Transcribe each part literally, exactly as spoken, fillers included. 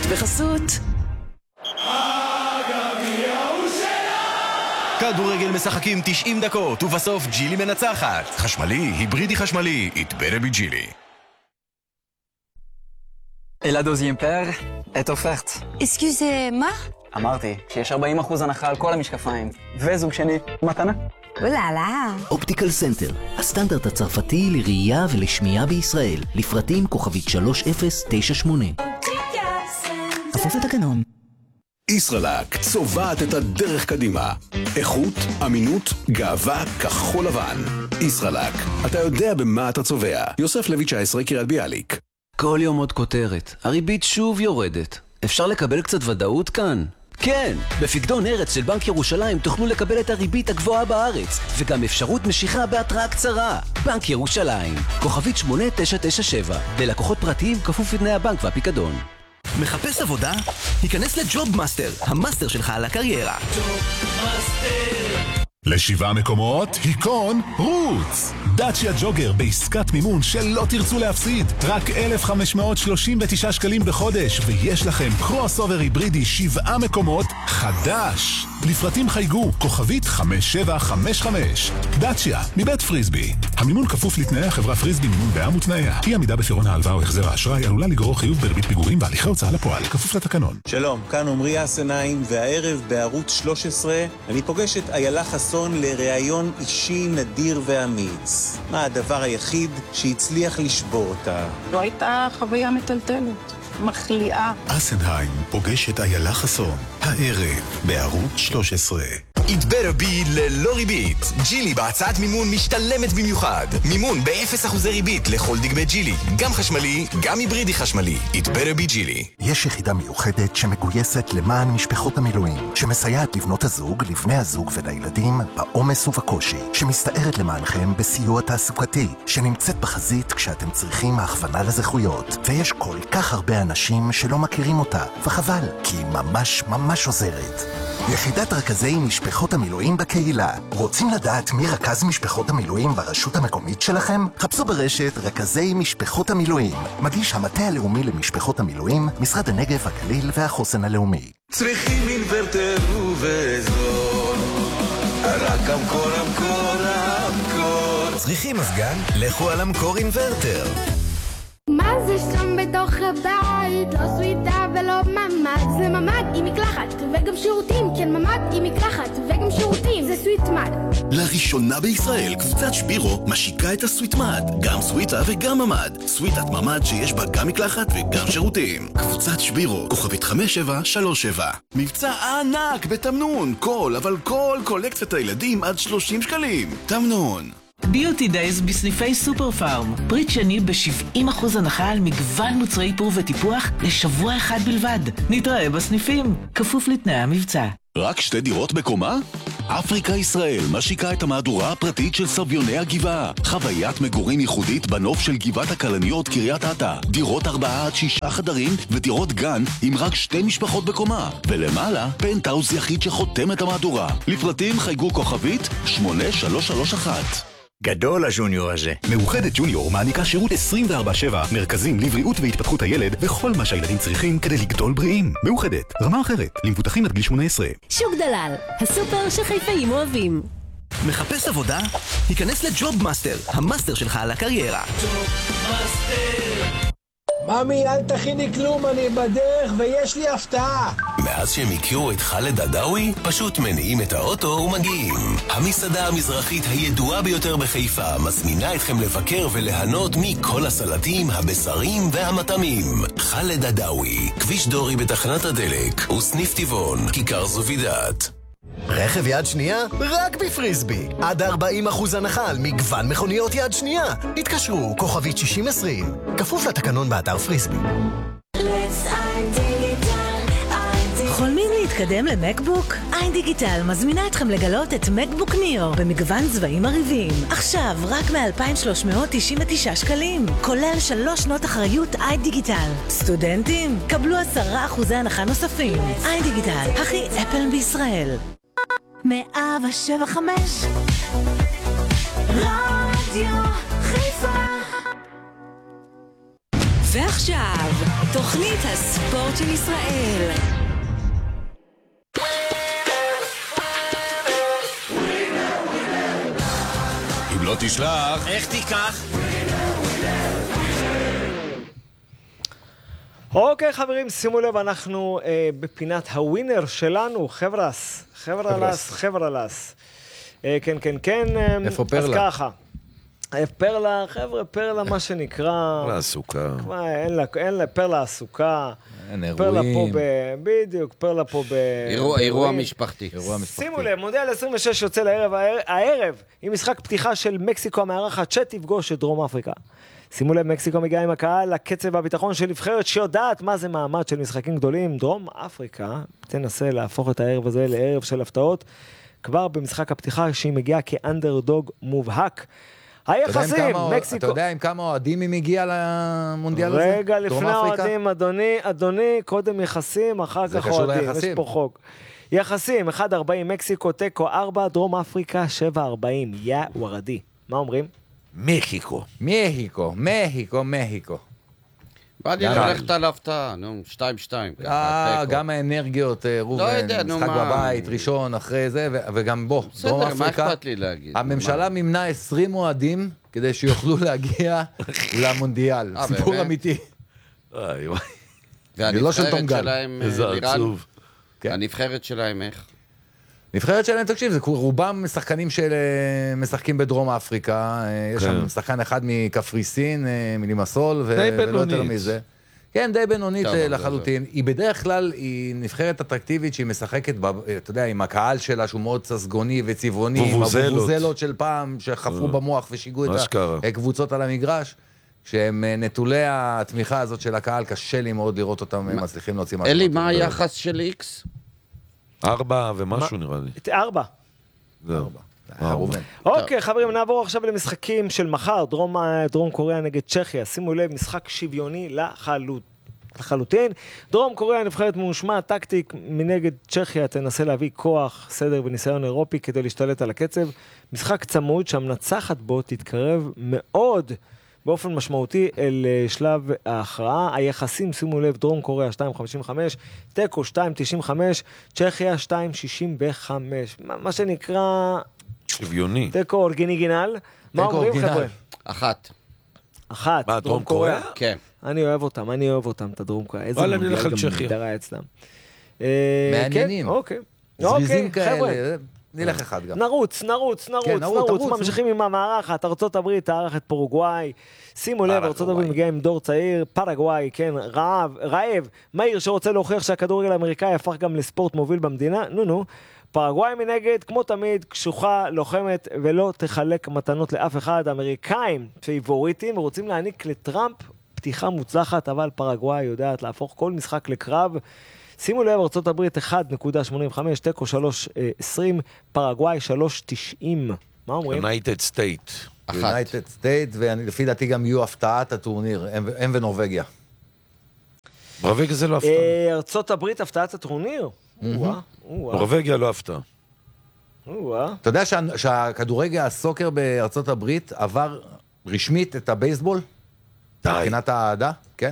בחסות כדורגל משחקים תשעים דקות ובסוף ג'ילי מנצחת. חשמלי, היברידי חשמלי, it better be ג'ילי. Et la deuxième paire est offerte. Excusez-moi? אמרתי שיש ארבעים אחוז הנחה על כל המשקפיים. וזוג שני, מתנה. אוללה. אופטיקל סנטר, הסטנדרט הצרפתי לראייה ולשמיעה בישראל. לפרטים כוכבית שלוש אפס תשע שמונה. כפוף לתקנון. ישראלק צובעת את הדרך קדימה. איכות, אמינות, גאווה, כחול לבן. ישראלק, אתה יודע במה אתה צובע. יוסף לוי תשע עשרה, קריית ביאליק. כל יום עוד כותרת. הריבית שוב יורדת. אפשר לקבל קצת ודאות כאן? כן! בפקדון ארץ של בנק ירושלים תוכלו לקבל את הריבית הגבוהה בארץ, וגם אפשרות משיכה בהתראה קצרה. בנק ירושלים, כוכבית שמונה תשע תשע שבע, ללקוחות פרטיים כפוף לתנאי הבנק והפיקדון. מחפש עבודה? היכנס לג'וב מאסטר, המאסטר שלך על הקריירה. לשבעה מקומות, היכון, רוץ! דאצ'יה ג'וגר בעסקת מימון שלא תרצו להפסיד. רק אלף חמש מאות שלושים ותשעה שקלים בחודש, ויש לכם קרוס אובר היברידי שבעה מקומות חדש. לפרטים חייגו, כוכבית חמש שבע חמש חמש. דאצ'יה, מבית פריסבי. המימון כפוף לתנאי החברה פריסבי מימון בעם ותנאיה. אי עמידה בפירעון ההלוואה או החזר האשראי עלולה לגרור חיוב בריבית פיגורים והליכי הוצאה לפועל, כפוף לתקנון. שלום, כאן עמרי הסנאים, והערב בערוץ שלוש עשרה אני פוגש את איילה חסון לראיון אישי נדיר ואמיץ. מה הדבר היחיד שהצליח לשבור אותה? לא הייתה חוויה מטלטלת, מחליאה. אסנהיים פוגש את איילה חסון, הערב בערוץ שלוש עשרה. it better be ללא ריבית. ג'ילי בהצעת מימון משתלמת במיוחד. מימון ב-אפס אחוזי ריבית לכל דגמי ג'ילי. גם חשמלי, גם היברידי חשמלי. it better be ג'ילי. יש יחידה מיוחדת שמגויסת למען משפחות המילואים, שמסייעת לבנות הזוג, לבני הזוג ולילדים בעומס ובקושי, שמסתערת למענכם בסיוע תעסוקתי, שנמצאת בחזית כשאתם צריכים הכוונה לזכויות. ויש כל כך הרבה אנשים שלא מכירים אותה, וחבל, כי היא ממש ממש עוזרת. יחידת רכזי משפחות המילואים בקהילה. רוצים לדעת מי רכז משפחות המילואים ברשות המקומית שלכם? חפשו ברשת רכזי משפחות המילואים. מגיש המטה הלאומי למשפחות המילואים, משרד הנגב, הגליל והחוסן הלאומי. צריכים אינוורטר ובזול, רק אמקור אמקור אמקור. צריכים מזגן? לכו על אמקור אינוורטר. מה זה שם בתוך הבית? לא סוויטה ולא ממד, זה ממד עם מקלחת וגם שירותים. כן, ממד עם מקלחת וגם שירותים, זה סוויטמד. לראשונה בישראל קבוצת שבירו משיקה את הסוויטמד, גם סוויטה וגם ממד. סוויטת ממד שיש בה גם מקלחת וגם שירותים. קבוצת שבירו, כוכבית חמש שבע שלוש שבע. מבצע ענק בתמנון, כל אבל כל קולקציית הילדים עד שלושים שקלים. תמנון. ביוטי דייז בסניפי סופר פארם. פריט שני ב-שבעים אחוז הנחה על מגוון מוצרי איפור וטיפוח לשבוע אחד בלבד. נתראה בסניפים, כפוף לתנאי המבצע. רק שתי דירות בקומה? אפריקה ישראל משיקה את המהדורה הפרטית של סביוני הגבעה. חוויית מגורים ייחודית בנוף של גבעת הכלניות קריית אתא. דירות ארבעה עד שישה חדרים ודירות גן עם רק שתי משפחות בקומה. ולמעלה, פנטהאוז יחיד שחותם את המהדורה. לפרטים חייגו כוכבית שמונה שלוש שלוש אחת. גדול הג'וניור הזה. מאוחדת ג'וניור מעניקה שירות עשרים וארבע שבע, מרכזים לבריאות והתפתחות הילד וכל מה שהילדים צריכים כדי לגדול בריאים. מאוחדת, רמה אחרת, למבוטחים עד גיל שמונה עשרה. שוק דלל, הסופר שחיפאים אוהבים. מחפש עבודה? היכנס לג'וב מאסטר, המאסטר שלך על הקריירה. ג'וב מאסטר. ממי, אל תכיני כלום, אני בדרך ויש לי הפתעה. מאז שהם הכירו את חלד עדאווי, פשוט מניעים את האוטו ומגיעים. המסעדה המזרחית הידועה ביותר בחיפה מזמינה אתכם לבקר וליהנות מכל הסלטים, הבשרים והמטעמים. חלד עדאווי, כביש דורי בתחנת הדלק, וסניף טבעון, כיכר זובידת. רכב יד שנייה? רק בפריסבי. עד ארבעים אחוז הנחה על מגוון מכוניות יד שנייה. התקשרו, כוכבית שישים עשרים. כפוף לתקנון באתר פריסבי. חולמים להתקדם למקבוק? איי דיגיטל מזמינה אתכם לגלות את מקבוק ניאו במגוון צבעים מריבים. עכשיו רק מ-אלפיים ושלוש מאות תשעים ותשעה שקלים, כולל שלוש שנות אחריות איי דיגיטל. סטודנטים, קבלו עשרה אחוזי הנחה נוספים. איי דיגיטל, הכי אפל בישראל. מאה שבע חמש רדיו חיפה. ועכשיו תוכנית הספורט של ישראל. אם לא תשלח, איך תיקח? אוקיי חברים, שימו לב, אנחנו אה, בפינת הווינר שלנו, חבר'ס, חבר'לס, חבר'לס. אה, כן, כן, כן. אה, איפה פרלה? אז ככה. אה, פרלה, חבר'ה, פרלה מה שנקרא... פרלה עסוקה. אין לה, אין לה, פרלה עסוקה. אין אירועים. פרלה פה ב... בדיוק, פרלה פה ב... אירוע, אירוע משפחתי. אירוע משפחתי. שימו לב, מונדיאל עשרים ושש יוצא לערב, הערב, עם משחק פתיחה של מקסיקו המארחת שתפגוש את דרום אפריקה. שימו לב, מקסיקו מגיעה עם הקהל לקצב והביטחון של נבחרת שיודעת מה זה מעמד של משחקים גדולים. דרום אפריקה תנסה להפוך את הערב הזה לערב של הפתעות, כבר במשחק הפתיחה שהיא מגיעה כאנדרדוג מובהק. היחסים, מקסיקו... אתה יודע עם כמה אוהדים היא מגיעה למונדיאל הזה? רגע, לפני האוהדים, אדוני, אדוני, קודם יחסים, אחר כך אוהדים, יש פה חוק. יחסים, אחד ארבעים, מקסיקו, טקו ארבע, דרום אפריקה, שבע ארבעים, יא ורדי. מה אומרים? מחיקו. מחיקו, מחיקו, מחיקו. ואני הולכת על הפתעה, נו, שתיים שתיים. גם האנרגיות, רובן, משחק בבית, ראשון, אחרי זה, וגם בוא, דרום אפריקה. מה אכפת לי להגיד? הממשלה מימנה עשרים אוהדים כדי שיוכלו להגיע למונדיאל. סיפור אמיתי. והנבחרת שלהם, לירן, הנבחרת שלהם איך? נבחרת שלהם, תקשיב, זה רובם שחקנים שמשחקים בדרום אפריקה, יש שם שחקן אחד מקפריסין, מלימסול, ולא יותר מזה. כן, די בינונית לחלוטין. היא בדרך כלל, היא נבחרת אטרקטיבית שהיא משחקת, אתה יודע, עם הקהל שלה, שהוא מאוד ססגוני וצבעוני, עם הבובוזלות של פעם, שחפרו במוח ושיגעו את הקבוצות על המגרש, כשהם נטולי התמיכה הזאת של הקהל, קשה לי מאוד לראות אותם, הם מצליחים להוציא משהו. אלי, מה היחס של איקס? ארבע ומשהו נראה לי. ארבע. זה ארבע. אוקיי, חברים, נעבור עכשיו למשחקים של מחר, דרום קוריאה נגד צ'כיה. שימו לב, משחק שוויוני לחלוטין. דרום קוריאה נבחרת מושמע טקטיק מנגד צ'כיה, תנסה להביא כוח, סדר וניסיון אירופי כדי להשתלט על הקצב. משחק צמוד שהמנצחת בו תתקרב מאוד באופן משמעותי אל שלב ההכרעה. היחסים, שימו לב, דרום קוריאה שתיים חמישים וחמש, טקו שתיים תשעים וחמש, צ'כיה שתיים שישים וחמש. מה שנקרא... שוויוני. טקו אורגניגינל. מה אומרים חבר'ה? אחת. אחת. מה, דרום קוריאה? כן. אני אוהב אותם, אני אוהב אותם, את הדרום קוריאה. וואלה, אני הולך על צ'כיה. דרה אצלם. מעניינים. אוקיי. זריזים כאלה. נלך אחד גם. נרוץ, נרוץ, נרוץ, נרוץ, ממשיכים עם המערכת, ארצות הברית, תארחת פורוגוואי, שימו לב, ארצות הברית מגיעה עם דור צעיר, פרגוואי, כן, רעב, רעב, מהיר שרוצה להוכיח שהכדורגל האמריקאי הפך גם לספורט מוביל במדינה, נו נו, פרגוואי מנגד, כמו תמיד, קשוחה, לוחמת, ולא תחלק מתנות לאף אחד, האמריקאים פייבוריטים, ורוצים להעניק לטראמפ פתיחה מוצלחת, אבל פרגוואי יודעת להפוך כל משחק לקרב, שימו לב, ארצות הברית אחת נקודה שמונים וחמש, טקו שלוש עשרים, פרגוואי שלוש תשעים. מה אומרים? United State. United State, ולפי דעתי גם יהיו הפתעת הטורניר, הם ונורווגיה. נורווגיה זה לא הפתעה. ארצות הברית הפתעת הטורניר? נורווגיה לא הפתעה. אתה יודע שהכדורגל, הסוקר בארצות הברית עבר רשמית את הבייסבול? מבחינת העדה? כן.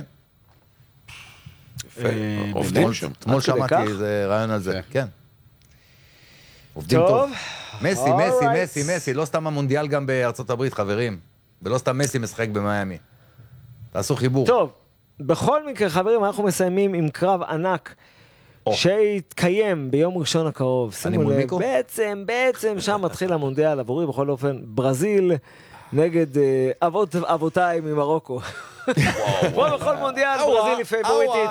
עובדים שם. אתמול שמעתי איזה רעיון על זה, כן. עובדים טוב. מסי, מסי, מסי, מסי, לא סתם המונדיאל גם בארצות הברית, חברים. ולא סתם מסי משחק במיימי. תעשו חיבור. טוב, בכל מקרה, חברים, אנחנו מסיימים עם קרב ענק שיתקיים ביום ראשון הקרוב. שימו לב, בעצם, בעצם שם מתחיל המונדיאל עבורי, בכל אופן, ברזיל נגד אבות אבותיי ממרוקו. כמו בכל מונדיאל, ברזיל היא פייבוריטית.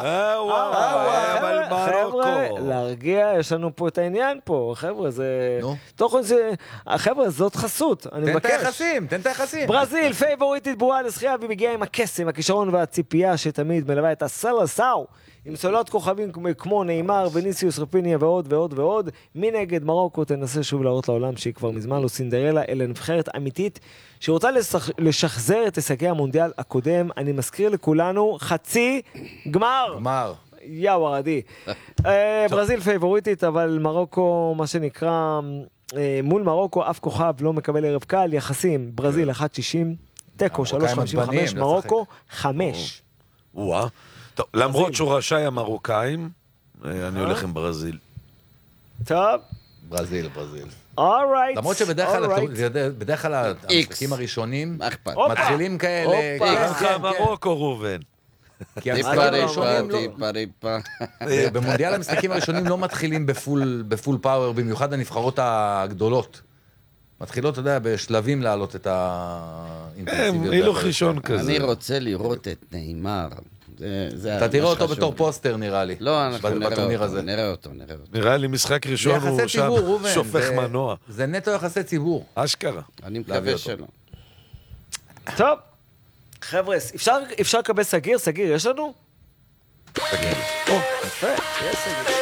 חבר'ה, להרגיע, יש לנו פה את העניין פה. חבר'ה, זה... תוכן זה... חבר'ה, זאת חסות, אני מבקש. תן את היחסים, תן את היחסים. ברזיל, פייבוריטית ברורה לזכייה, והיא מגיעה עם הקסם, הכישרון והציפייה שתמיד מלווה את הסלסאו. עם סוללות כוכבים כמו נאמר, וניסיוס רפיניה ועוד ועוד ועוד. מנגד מרוקו תנסה שוב להראות לעולם שהיא כבר מזמן לא סינדרלה, אלא נבחרת אמיתית שרוצה לשחזר את הישגי המונדיאל הקודם. אני מזכיר לכולנו חצי גמר. גמר. יא ורדי. ברזיל פייבוריטית, אבל מרוקו, מה שנקרא, מול מרוקו אף כוכב לא מקבל ערב קל. יחסים, ברזיל אחת שישים, טקו שלוש חמישים וחמש, מרוקו חמש. וואה. טוב, למרות שהוא רשאי המרוקאים, אני הולך עם ברזיל. טוב. ברזיל, ברזיל. אורייט. למרות שבדרך כלל המשחקים הראשונים מתחילים כאלה... אופה, מרוקו רובן. כי המשחקים הראשונים לא... במונדיאל המשחקים הראשונים לא מתחילים בפול פאוור, במיוחד הנבחרות הגדולות. מתחילות, אתה יודע, בשלבים להעלות את האינטנסיביות. אילו חישון כזה. אני רוצה לראות את נאמר. אתה תראה אותו בתור פוסטר, נראה לי. לא, אנחנו נראה אותו, נראה אותו. נראה לי משחק ראשון הוא שם שופך מנוע. זה נטו יחסי ציבור. אשכרה. אני מקווה שלא. טוב. חבר'ה, אפשר לקבל סגיר? סגיר, יש לנו? סגיר. או, יפה, יש סגיר.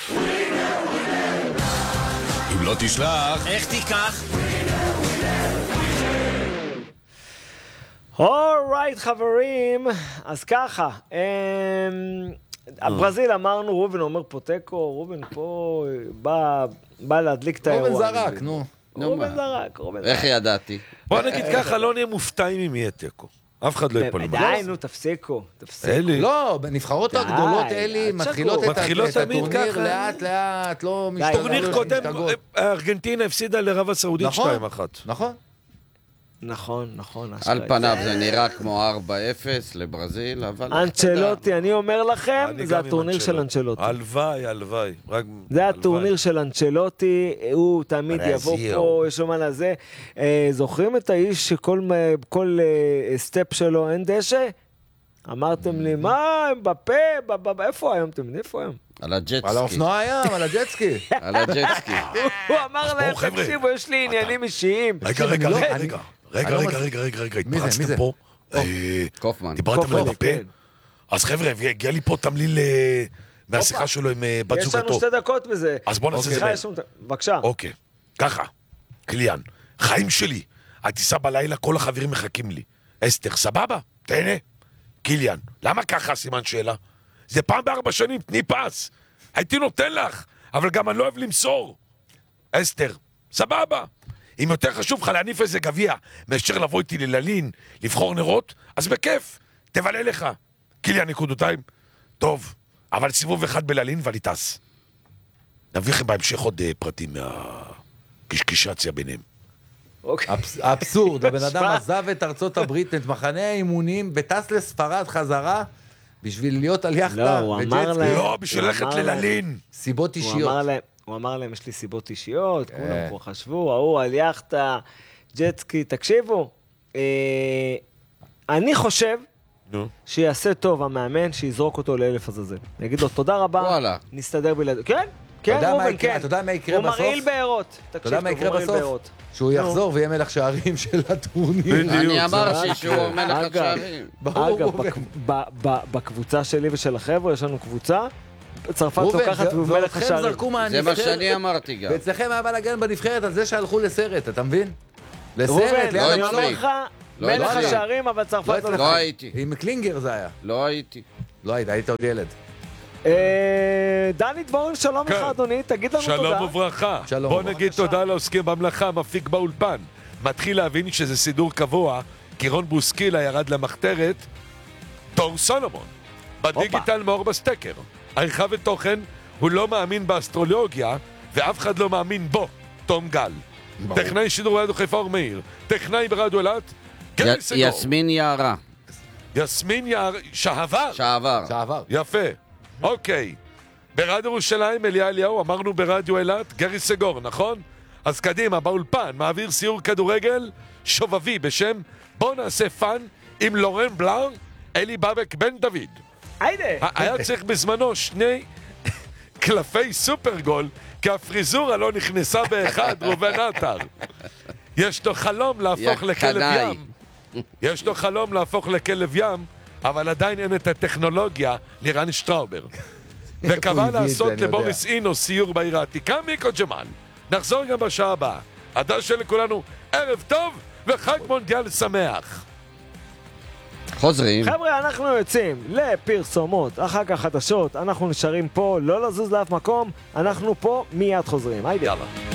אם לא תשלח... איך תיקח? אורייט, חברים, אז ככה, ברזיל אמרנו, רובן אומר פה תיקו, רובן פה בא להדליק את האירוע. רובן זרק, נו. רובן זרק, רובן זרק. איך ידעתי? בוא נגיד ככה, לא נהיה מופתעים אם יהיה תיקו. אף אחד לא יפול. די, נו, תפסיקו, תפסיקו. לא, בנבחרות הגדולות אלי מתחילות את הטורניר לאט לאט, לא משתגעות. טורניר קודם, ארגנטינה הפסידה לרב הסעודית שתיים אחת. נכון. נכון, נכון. על פניו זה נראה כמו ארבע אפס לברזיל, אבל... אנצ'לוטי, אני אומר לכם, זה הטורניר של אנצ'לוטי. הלוואי, הלוואי. זה הטורניר של אנצ'לוטי, הוא תמיד יבוא פה, יש לו מה לזה. זוכרים את האיש שכל סטפ שלו אין דשא? אמרתם לי, מה, בפה, איפה היום? אתם יודעים איפה היום? על הג'טסקי. על האופנוע הים, על הג'טסקי. על הג'טסקי. הוא אמר להם, תקשיבו, יש לי עניינים אישיים. רגע, רגע, רגע, רגע. רגע, רגע, רגע, רגע, רגע, התפרצתם פה. קופמן. דיברתם על בפה? אז חבר'ה, הגיע לי פה תמליל מהשיחה שלו עם בת זוגתו. יש לנו שתי דקות בזה. אז בוא נעשה את זה. בבקשה. אוקיי, ככה, קליאן, חיים שלי, הטיסה בלילה, כל החברים מחכים לי. אסתר, סבבה? תהנה. קליאן, למה ככה סימן שאלה? זה פעם בארבע שנים, תני פס. הייתי נותן לך, אבל גם אני לא אוהב למסור. אסתר, סבבה. אם יותר חשוב לך להניף איזה גביע, מאשר לבוא איתי לללין, לבחור נרות, אז בכיף, תבלה לך. קליאן נקודותיים. טוב, אבל סיבוב אחד בללין ואני טס. נביא לכם בהמשך עוד פרטים מהקשקשציה ביניהם. אבסורד, הבן אדם עזב את ארצות הברית, את מחנה האימונים, וטס לספרד חזרה, בשביל להיות על יחדה. לא, הוא אמר להם... לא, בשביל ללכת לללין. סיבות אישיות. הוא אמר להם, יש לי סיבות אישיות, כולם פה חשבו, ההוא על יחדה, ג'טסקי, תקשיבו, אני חושב שיעשה טוב המאמן, שיזרוק אותו לאלף עזאזל. יגיד לו, תודה רבה, נסתדר בלעדיו. כן, כן, רובן, כן. אתה יודע מה יקרה בסוף? הוא מרעיל בעירות. אתה יודע מה יקרה בסוף? שהוא יחזור ויהיה מלך שערים של הטורניר. אני אמרתי שהוא מלך שערים. אגב, בקבוצה שלי ושל החבר'ה, יש לנו קבוצה, צרפת לוקחת ומלך השערים. זה מה שאני אמרתי גם. ואצלכם היה בלגן בנבחרת על זה שהלכו לסרט, אתה מבין? לסרט, רובן, אני אומר לך, מלך השערים, אבל צרפת לא... לא הייתי. עם קלינגר זה היה. לא הייתי. לא היית, היית עוד ילד. דני דבורן, שלום לך אדוני, תגיד לנו תודה. שלום וברכה. בוא נגיד תודה לעוסקים במלאכה, מפיק באולפן. מתחיל להבין שזה סידור קבוע, כי רון בוסקילה ירד למחתרת, תור סולומון. בדיגיטל מאור בסטקר. עריכה ותוכן, הוא לא מאמין באסטרולוגיה, ואף אחד לא מאמין בו, תום גל. טכנאי שידור רדיו חיפה אור מאיר. טכנאי ברדיו אילת, גרי סגור. יסמין יערה. יסמין יערה, שעבר. שעבר. שעבר. יפה. אוקיי. ברדיו ירושלים, אליה אליהו, אמרנו ברדיו אילת, גרי סגור, נכון? אז קדימה, באולפן, מעביר סיור כדורגל, שובבי בשם, בוא נעשה פאן עם לורן בלאר, אלי בבק בן דוד. היידה. היה צריך בזמנו שני קלפי סופרגול, כי הפריזורה לא נכנסה באחד, רובן עטר. יש לו חלום להפוך לכלב ים. יש לו חלום להפוך לכלב ים, אבל עדיין אין את הטכנולוגיה לירן שטראובר. וקבע לעשות לבוריס אינו סיור בעיר העתיקה מיקו ג'מאן. נחזור גם בשעה הבאה. עדה שלכולנו ערב טוב וחג מונדיאל שמח. חוזרים. חבר'ה, אנחנו יוצאים לפרסומות, אחר כך חדשות, אנחנו נשארים פה, לא לזוז לאף מקום, אנחנו פה מיד חוזרים. היידה. יאללה.